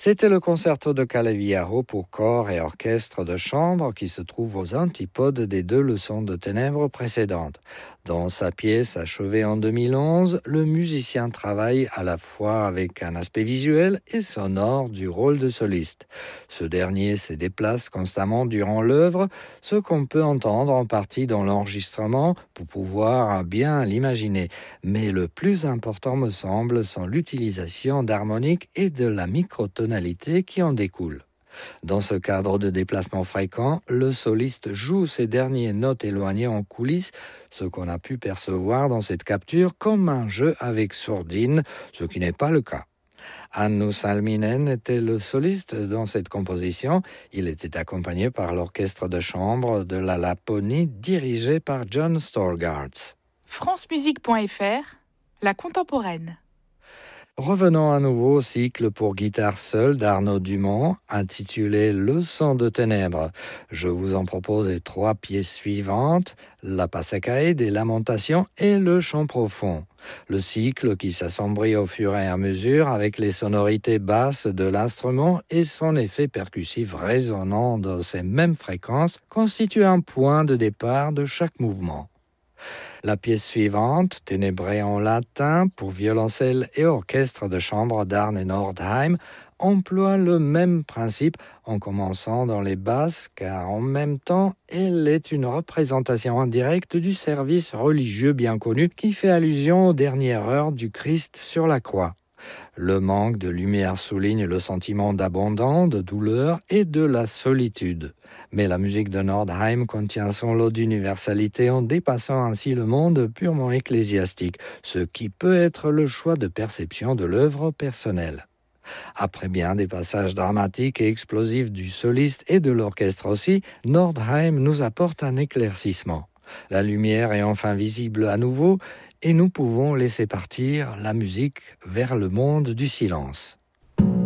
C'était le concerto de Caleviaro pour corps et orchestre de chambre qui se trouve aux antipodes des deux leçons de ténèbres précédentes. Dans sa pièce achevée en 2011, le musicien travaille à la fois avec un aspect visuel et sonore du rôle de soliste. Ce dernier se déplace constamment durant l'œuvre, ce qu'on peut entendre en partie dans l'enregistrement pour pouvoir bien l'imaginer. Mais le plus important me semble sont l'utilisation d'harmoniques et de la microtonalité qui en découle. Dans ce cadre de déplacement fréquent, le soliste joue ces dernières notes éloignées en coulisses, ce qu'on a pu percevoir dans cette capture comme un jeu avec sourdine, ce qui n'est pas le cas. Hannu Salminen était le soliste dans cette composition. Il était accompagné par l'orchestre de chambre de la Laponie dirigé par John Storgardz. francemusique.fr, la contemporaine. Revenons à nouveau au cycle pour guitare seule d'Arnaud Dumont, intitulé Leçon de ténèbres. Je vous en propose les 3 pièces suivantes, la Passacae des Lamentations et le Chant profond. Le cycle qui s'assombrit au fur et à mesure avec les sonorités basses de l'instrument et son effet percussif résonnant dans ces mêmes fréquences constitue un point de départ de chaque mouvement. La pièce suivante, Ténébré en latin pour violoncelle et orchestre de chambre d'Arne Nordheim, emploie le même principe en commençant dans les basses car en même temps elle est une représentation indirecte du service religieux bien connu qui fait allusion aux dernières heures du Christ sur la croix. Le manque de lumière souligne le sentiment d'abandon, de douleur et de la solitude. Mais la musique de Nordheim contient son lot d'universalité en dépassant ainsi le monde purement ecclésiastique, ce qui peut être le choix de perception de l'œuvre personnelle. Après bien des passages dramatiques et explosifs du soliste et de l'orchestre aussi, Nordheim nous apporte un éclaircissement. La lumière est enfin visible à nouveau et nous pouvons laisser partir la musique vers le monde du silence.